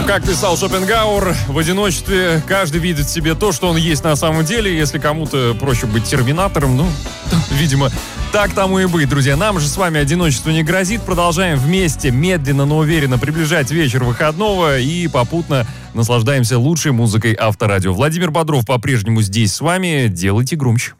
Как писал Шопенгауэр, в одиночестве каждый видит в себе то, что он есть на самом деле. Если кому-то проще быть терминатором, видимо, так тому и быть, друзья. Нам же с вами одиночество не грозит. Продолжаем вместе, медленно, но уверенно приближать вечер выходного и попутно наслаждаемся лучшей музыкой Авторадио. Владимир Бодров по-прежнему здесь с вами. Делайте громче.